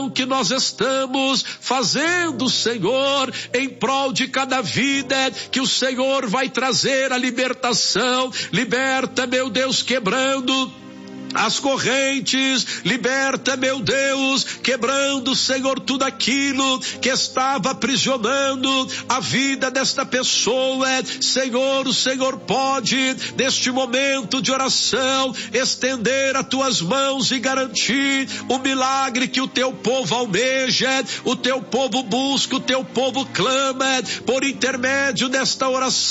oração que nós estamos fazendo, Senhor, em prol de cada vida, que o Senhor vai trazer a libertação. Liberta, meu Deus, quebrando as correntes, liberta, meu Deus, quebrando, Senhor, tudo aquilo que estava aprisionando a vida desta pessoa. Senhor, o Senhor pode, neste momento de oração, estender as tuas mãos e garantir o milagre que o teu povo almeja, o teu povo busca, o teu povo clama, por intermédio desta oração.